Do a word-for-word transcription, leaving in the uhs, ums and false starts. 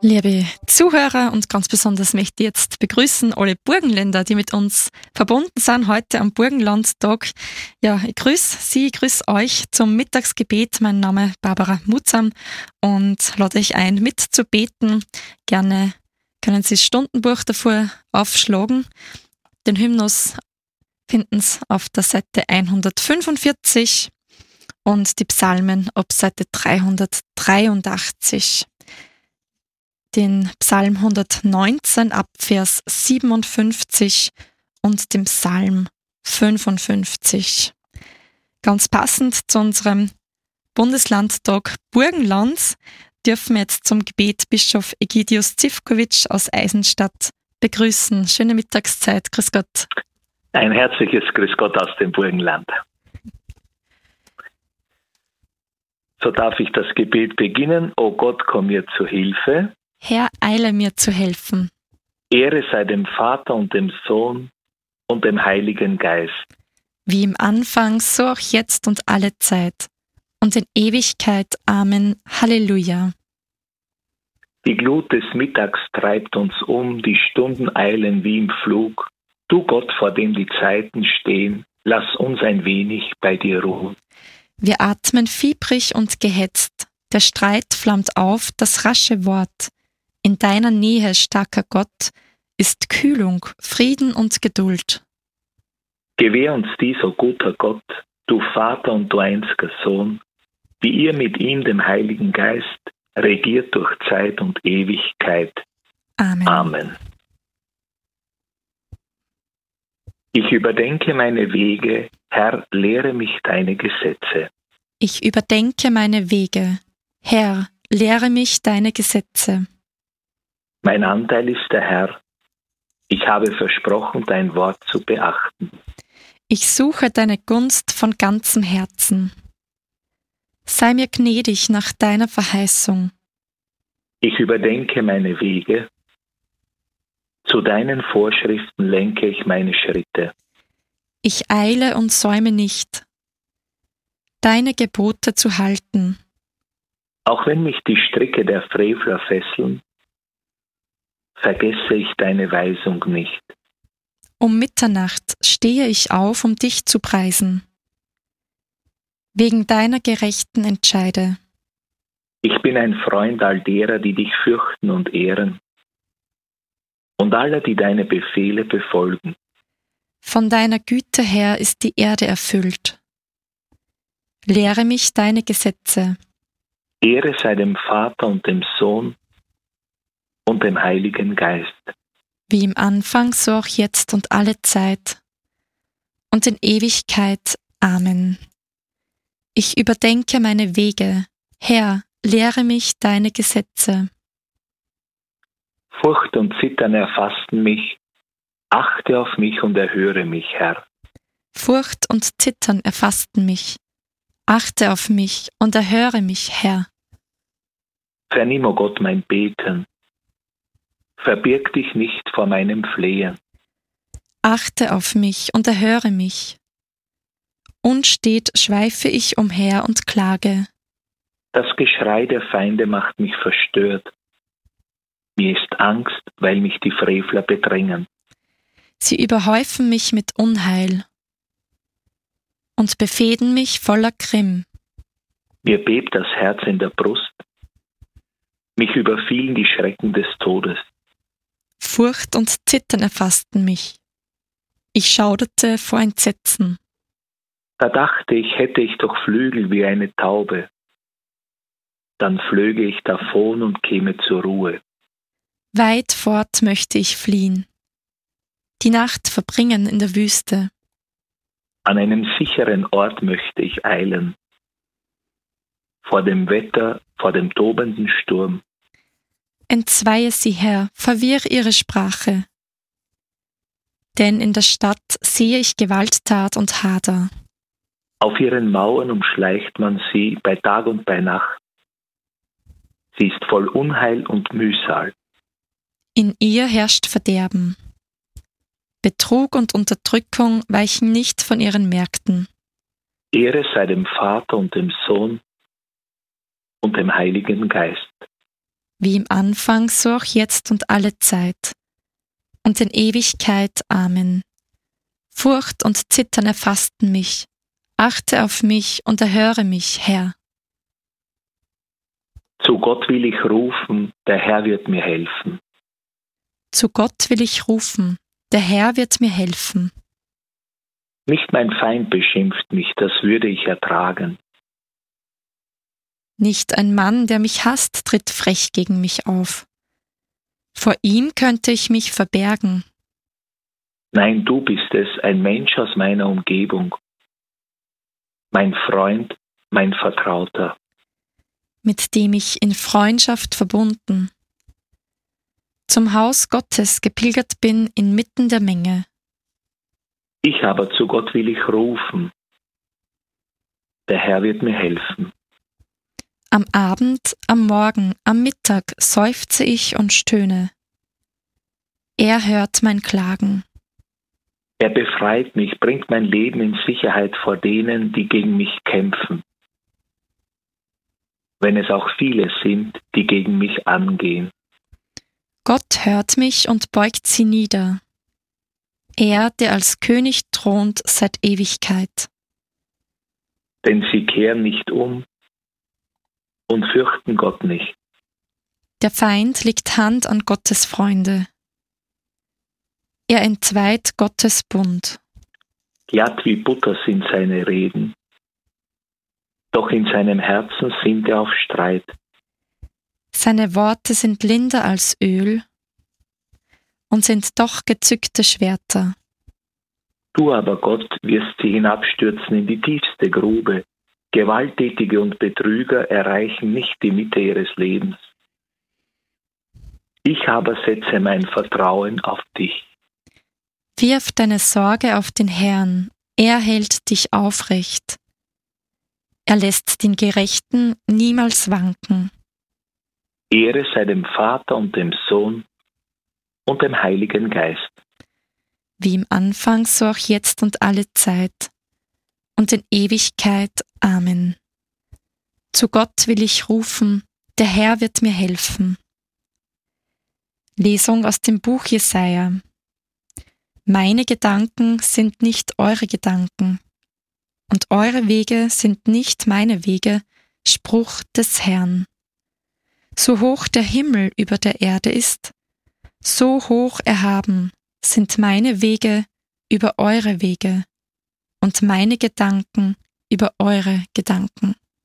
Liebe Zuhörer, und ganz besonders möchte ich jetzt begrüßen alle Burgenländer, die mit uns verbunden sind heute am Burgenlandtag. Ja, ich grüße Sie, ich grüße euch zum Mittagsgebet. Mein Name ist Barbara Mutzam und lade euch ein, mitzubeten. Gerne können Sie das Stundenbuch davor aufschlagen. Den Hymnus finden Sie auf der Seite hundertfünfundvierzig und die Psalmen ab Seite dreihundertdreiundachtzig. Den Psalm hundertneunzehn ab Vers siebenundfünfzig und dem Psalm fünfundfünfzig. Ganz passend zu unserem Bundeslandtag Burgenland dürfen wir jetzt zum Gebet Bischof Egidius Zivkovic aus Eisenstadt begrüßen. Schöne Mittagszeit, grüß Gott. Ein herzliches Grüß Gott aus dem Burgenland. So darf ich das Gebet beginnen. O Gott, komm mir zu Hilfe. Herr, eile mir zu helfen. Ehre sei dem Vater und dem Sohn und dem Heiligen Geist. Wie im Anfang, so auch jetzt und alle Zeit. Und in Ewigkeit. Amen. Halleluja. Die Glut des Mittags treibt uns um, die Stunden eilen wie im Flug. Du Gott, vor dem die Zeiten stehen, lass uns ein wenig bei dir ruhen. Wir atmen fiebrig und gehetzt. Der Streit flammt auf, das rasche Wort. In deiner Nähe, starker Gott, ist Kühlung, Frieden und Geduld. Gewähr uns dies, o guter Gott, du Vater und du einziger Sohn, wie ihr mit ihm, dem Heiligen Geist, regiert durch Zeit und Ewigkeit. Amen. Amen. Ich überdenke meine Wege, Herr, lehre mich deine Gesetze. Ich überdenke meine Wege. Herr, lehre mich deine Gesetze. Mein Anteil ist der Herr. Ich habe versprochen, dein Wort zu beachten. Ich suche deine Gunst von ganzem Herzen. Sei mir gnädig nach deiner Verheißung. Ich überdenke meine Wege. Zu deinen Vorschriften lenke ich meine Schritte. Ich eile und säume nicht, deine Gebote zu halten. Auch wenn mich die Stricke der Frevler fesseln, vergesse ich deine Weisung nicht. Um Mitternacht stehe ich auf, um dich zu preisen. Wegen deiner gerechten Entscheide. Ich bin ein Freund all derer, die dich fürchten und ehren, und aller, die deine Befehle befolgen. Von deiner Güte her ist die Erde erfüllt. Lehre mich deine Gesetze. Ehre sei dem Vater und dem Sohn und dem Heiligen Geist. Wie im Anfang, so auch jetzt und alle Zeit. Und in Ewigkeit. Amen. Ich überdenke meine Wege. Herr, lehre mich deine Gesetze. Furcht und Zittern erfassten mich. Achte auf mich und erhöre mich, Herr. Furcht und Zittern erfassten mich. Achte auf mich und erhöre mich, Herr. Vernimm, o Gott, mein Beten. Verbirg dich nicht vor meinem Flehen. Achte auf mich und erhöre mich. Unstet schweife ich umher und klage. Das Geschrei der Feinde macht mich verstört. Mir ist Angst, weil mich die Frevler bedrängen. Sie überhäufen mich mit Unheil und befehden mich voller Grimm. Mir bebt das Herz in der Brust. Mich überfielen die Schrecken des Todes. Furcht und Zittern erfassten mich. Ich schauderte vor Entsetzen. Da dachte ich, hätte ich doch Flügel wie eine Taube. Dann flöge ich davon und käme zur Ruhe. Weit fort möchte ich fliehen, die Nacht verbringen in der Wüste. An einem sicheren Ort möchte ich eilen, vor dem Wetter, vor dem tobenden Sturm. Entzweie sie, Herr, verwirr ihre Sprache. Denn in der Stadt sehe ich Gewalttat und Hader. Auf ihren Mauern umschleicht man sie bei Tag und bei Nacht. Sie ist voll Unheil und Mühsal. In ihr herrscht Verderben. Betrug und Unterdrückung weichen nicht von ihren Märkten. Ehre sei dem Vater und dem Sohn und dem Heiligen Geist. wie im Anfang, so auch jetzt und alle Zeit und in Ewigkeit. Amen. Furcht und Zittern erfassten mich. Achte auf mich und erhöre mich, Herr. Zu Gott will ich rufen, der Herr wird mir helfen. Zu Gott will ich rufen, der Herr wird mir helfen. Nicht mein Feind beschimpft mich, das würde ich ertragen. Nicht ein Mann, der mich hasst, tritt frech gegen mich auf. Vor ihm könnte ich mich verbergen. Nein, du bist es, ein Mensch aus meiner Umgebung. Mein Freund, mein Vertrauter. Mit dem ich in Freundschaft verbunden, zum Haus Gottes gepilgert bin inmitten der Menge. Ich aber zu Gott will ich rufen. Der Herr wird mir helfen. Am Abend, am Morgen, am Mittag seufze ich und stöhne. Er hört mein Klagen. Er befreit mich, bringt mein Leben in Sicherheit vor denen, die gegen mich kämpfen. Wenn es auch viele sind, die gegen mich angehen. Gott hört mich und beugt sie nieder. Er, der als König thront seit Ewigkeit. Denn sie kehren nicht um und fürchten Gott nicht. Der Feind legt Hand an Gottes Freunde. Er entzweit Gottes Bund. Glatt wie Butter sind seine Reden, doch in seinem Herzen sind er auf Streit. Seine Worte sind linder als Öl und sind doch gezückte Schwerter. Du aber, Gott, wirst sie hinabstürzen in die tiefste Grube. Gewalttätige und Betrüger erreichen nicht die Mitte ihres Lebens. Ich aber setze mein Vertrauen auf dich. Wirf deine Sorge auf den Herrn, er hält dich aufrecht. Er lässt den Gerechten niemals wanken. Ehre sei dem Vater und dem Sohn und dem Heiligen Geist. Wie im Anfang, so auch jetzt und alle Zeit und in Ewigkeit. Amen. Zu Gott will ich rufen, der Herr wird mir helfen. Lesung aus dem Buch Jesaja. Meine Gedanken sind nicht eure Gedanken, und eure Wege sind nicht meine Wege, Spruch des Herrn. So hoch der Himmel über der Erde ist, so hoch erhaben sind meine Wege über eure Wege und meine Gedanken über eure Gedanken.